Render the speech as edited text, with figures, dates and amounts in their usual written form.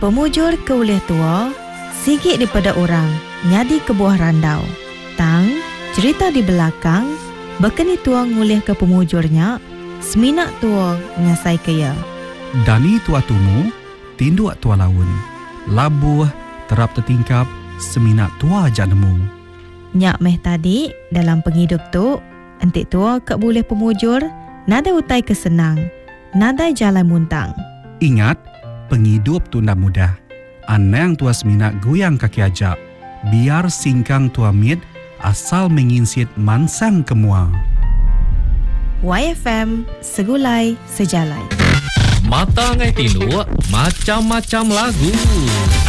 Pemujur ke ulih tua, sikit daripada orang, nyadi ke buah randau. Tang, cerita di belakang, bekeni tua ngulih ke pemujurnya, seminak tua ngasai kaya. Dani tua tumu, tinduak tua laun. Labuh, terap tertingkap, seminak tua ajak nemu. Nyak meh tadi, dalam penghidup tu, entik tua kak boleh pemujur, nada utai kesenang, nada jalan muntang. Ingat, penghidup tu ndak mudah. Anang tua seminak goyang kaki ajak. Biar singkang tua mit, asal menginsit mansang kemua. YFM, segulai sejalai. Mata ngai tindu, macam-macam lagu.